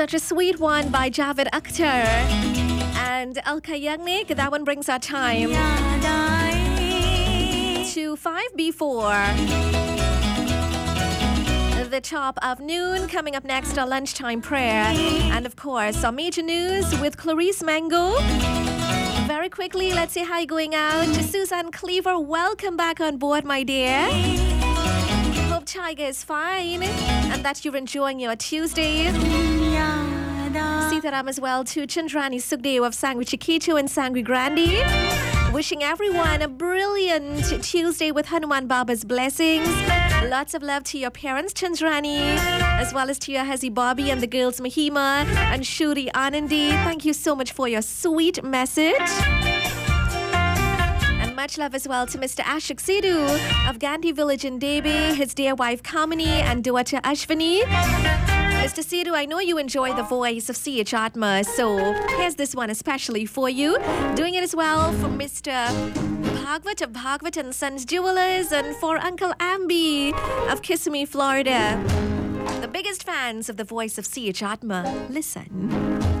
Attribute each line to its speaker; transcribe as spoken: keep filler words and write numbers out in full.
Speaker 1: Such a sweet one by Javed Akhtar and Al Kayagnik. That one brings our time to five before the top of noon. Coming up next, our lunchtime prayer. And of course, our major news with Clarice Mango. Very quickly, let's see how you're going out. Susan Cleaver, welcome back on board, my dear. Hope Tiger is fine and that you're enjoying your Tuesday. Sitaram as well to Chandrani Sukdev of Sangwi Chiquito and Sangwi Grandi. Wishing everyone a brilliant Tuesday with Hanuman Baba's blessings. Lots of love to your parents, Chandrani, as well as to your husband Bobby and the girls Mahima and Shuri Anandi. Thank you so much for your sweet message. And much love as well to Mister Ashok Sidhu of Gandhi Village in Devi, his dear wife Kamini and daughter Ashvini. Mister Sidhu, I know you enjoy the voice of C H Atma, so here's this one especially for you. Doing it as well for Mister Bhagwat of Bhagwat and Sons Jewelers and for Uncle Ambi of Kissimmee, Florida. The biggest fans of the voice of C H Atma. Listen.